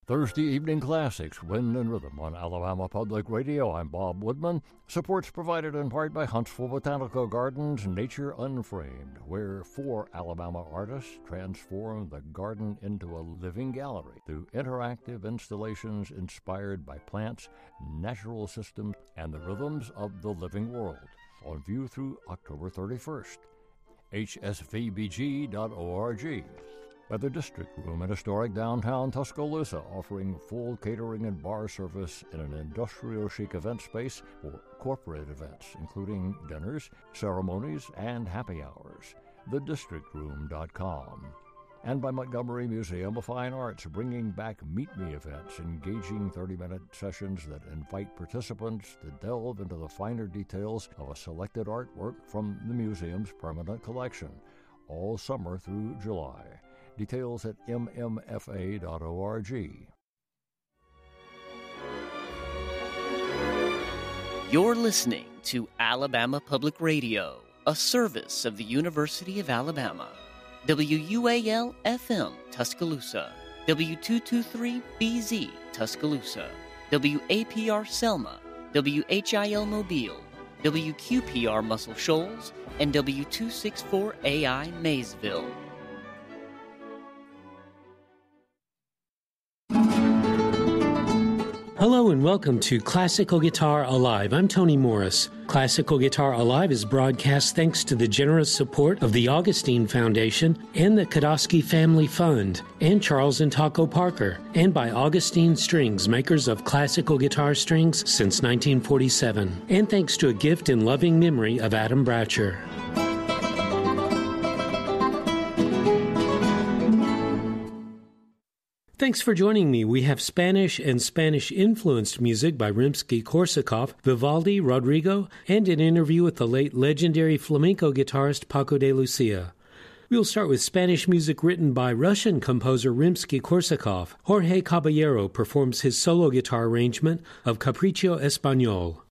Thursday Evening Classics, Wind and Rhythm on Alabama Public Radio. I'm Bob Woodman. Support's provided in part by Huntsville Botanical Gardens Nature Unframed, where 4 Alabama artists transform the garden into a living gallery through interactive installations inspired by plants, natural systems, and the rhythms of the living world. On view through October 31st. hsvbg.org. By the District Room in historic downtown Tuscaloosa, offering full catering and bar service in an industrial chic event space for corporate events, including dinners, ceremonies, and happy hours. thedistrictroom.com. And by Montgomery Museum of Fine Arts, bringing back Meet Me events, engaging 30-minute sessions that invite participants to delve into the finer details of a selected artwork from the museum's permanent collection, all summer through July. Details at mmfa.org. You're listening to Alabama Public Radio, a service of the University of Alabama. WUAL-FM Tuscaloosa, W223BZ Tuscaloosa, WAPR Selma, WHIL Mobile, WQPR Muscle Shoals, and W264AI Maysville. Hello and welcome to Classical Guitar Alive. I'm Tony Morris. Classical Guitar Alive is broadcast thanks to the generous support of the Augustine Foundation and the Kodosky Family Fund and Charles and Taco Parker, and by Augustine Strings, makers of classical guitar strings since 1947, and thanks to a gift in loving memory of Adam Bratcher. Thanks for joining me. We have Spanish and Spanish-influenced music by Rimsky-Korsakov, Vivaldi, Rodrigo, and an interview with the late legendary flamenco guitarist Paco de Lucia. We'll start with Spanish music written by Russian composer Rimsky-Korsakov. Jorge Caballero performs his solo guitar arrangement of Capriccio Español.